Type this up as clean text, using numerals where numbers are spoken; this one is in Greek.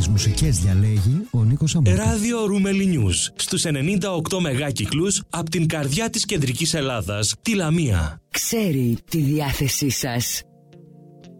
Τις μουσικές διαλέγει ο Νίκος Αμμούτος. Ράδιο Ρούμελι News στους 98 μεγάκυκλους από την καρδιά της κεντρικής Ελλάδας, τη Λαμία. Ξέρει τη διάθεσή σας.